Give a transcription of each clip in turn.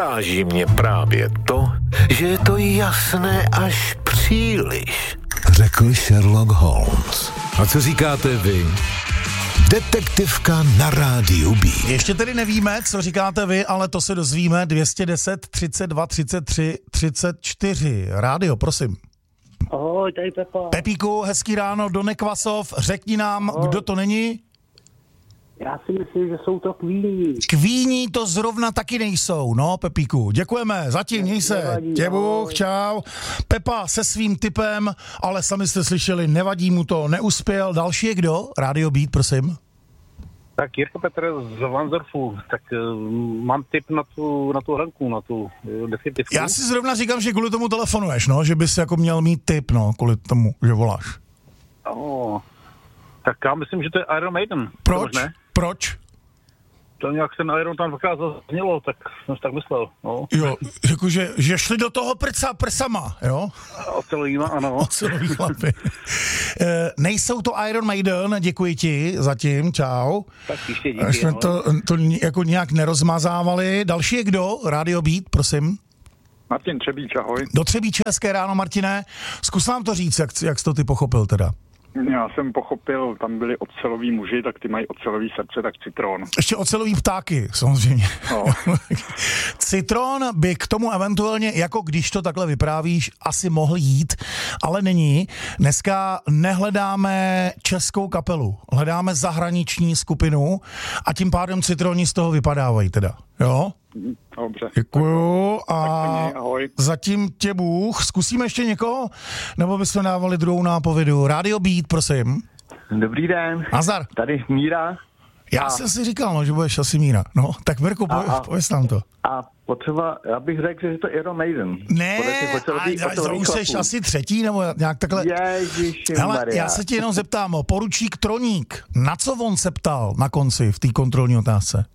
Uráží mě právě to, že je to jasné až příliš, řekl Sherlock Holmes. A co říkáte vy? Detektivka na rádiu B. Ještě tedy nevíme, co říkáte vy, ale to se dozvíme. 210 32 33 34. Rádio, prosím. Ahoj, tady Pepa. Pepíku, hezký ráno do Nekvasov. Řekni nám, kdo to není? Já si myslím, že jsou to Kvíni. Kvíni to zrovna taky nejsou, no Pepíku. Děkujeme, zatím měj se. Těbuch, čau. Pepa se svým tipem, ale sami jste slyšeli, nevadí mu to, neuspěl. Další je kdo? Radio Beat, prosím. Tak Jirka Petr z Vansdorfu, tak mám tip na tu hranku, na tu desítku. Já si zrovna říkám, že kvůli tomu telefonuješ, no, že bys jako měl mít tip, no, kvůli tomu, že voláš. Tak já myslím, že to je Iron Maiden. Proč? Proč? To nějak ten Iron tam dvakrát zaznělo, tak jsem si tak myslel, no. Jo, jakože, že šli do toho prsama, jo? Ocelovýma, ano. Ocelový chlapy. Nejsou to Iron Maiden, děkuji ti zatím, čau. Tak ještě díky, až jsme to jako nějak nerozmazávali. Další je kdo? Radio Beat, prosím. Martin Třebíč, ahoj. Do Třebíče, hezké ráno, Martine. Zkus nám to říct, jak jsi to ty pochopil teda. Já jsem pochopil, tam byli oceloví muži, tak ty mají ocelový srdce, tak Citron. Ještě ocelový ptáky, samozřejmě. No. Citron by k tomu eventuálně, jako když to takhle vyprávíš, asi mohl jít, ale není. Dneska nehledáme českou kapelu, hledáme zahraniční skupinu a tím pádem Citroni z toho vypadávají teda, jo? Dobře. Děkuju a ahoj. zatím tě Bůh. Zkusíme ještě někoho? Nebo bychom dávali druhou nápovědu? Radio Beat, prosím. Dobrý den. Nazdar. Tady Míra. Já jsem si říkal, no, že budeš asi Míra. No, tak Mirku, pověz nám to. A potřeba, já bych řekl, že je to Iron Maiden. Ne, a už jsi asi třetí, nebo nějak takhle. Hele, já se ti jenom zeptám, poručík Troník, na co on se ptal na konci v té kontrolní otázce?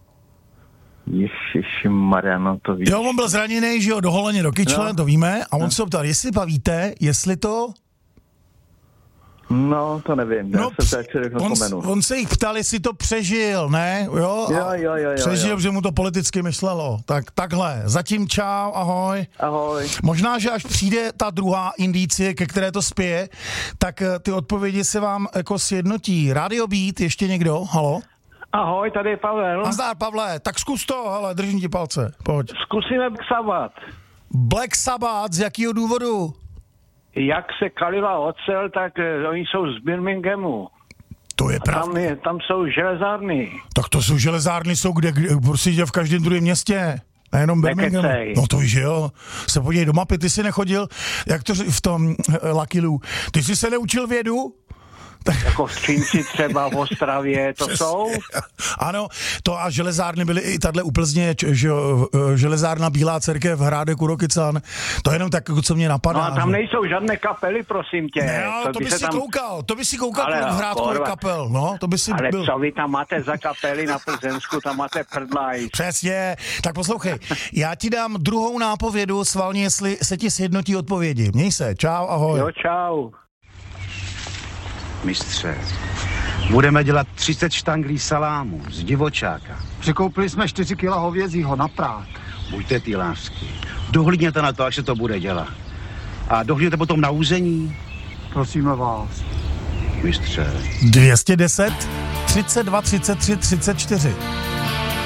Ježišmarja, no to víš. Jo, on byl zraněný, že jo, doholeně do kyčle, no. To víme, a on se ptal, jestli bavíte, jestli to... No, to nevím, já se tak všechno vzpomenu. On se jich ptal, jestli to přežil, ne? Jo. Přežil, že mu to politicky myslelo. Tak takhle, zatím čau, ahoj. Ahoj. Možná, že až přijde ta druhá indicie, ke které to spěje, tak ty odpovědi se vám jako sjednotí. Radio Beat, ještě někdo? Halo? Ahoj, tady je Pavel. Nazdar, Pavle, tak zkus to, hele, držím ti palce, pojď. Zkusíme Black Sabbath. Black Sabbath, z jakého důvodu? Jak se kalila ocel, tak oni jsou z Birminghamu. To je pravda. Tam jsou železárny. Tak to jsou železárny, jsou kde prostě v každém druhém městě. Nejenom Birmingham. No to víš, jo. Se podívej do mapy, ty jsi nechodil, jak to v tom Lucky Lou. Ty jsi se neučil vědu? Jako v Třinci třeba, v Ostravě, to jsou? Ano, to a železárny byly i tahle u Plzně, železárna Bílá cerkev, Hrádek u Rokycan. To je jenom tak, co mě napadá. No a tam nejsou žádné kapely, prosím tě. Ne, to by si koukal, v Hrádku kapel, no, to by si ale byl. Co vy tam máte za kapely na Plzeňsku, tam máte prdlaj. Přesně, tak poslouchej, já ti dám druhou nápovědu, svalně, jestli se ti sjednotí odpovědi. Měj se, čau, ahoj. Jo, čau. Mistře, budeme dělat 30 štanglí salámu z divočáka. Překoupili jsme 4 kila hovězího na Prák. Buďte ty lásky. Dohlídněte na to, až se to bude dělat. A dohlídněte potom na úzení. Prosíme vás. Mistře. 210 32 33 34.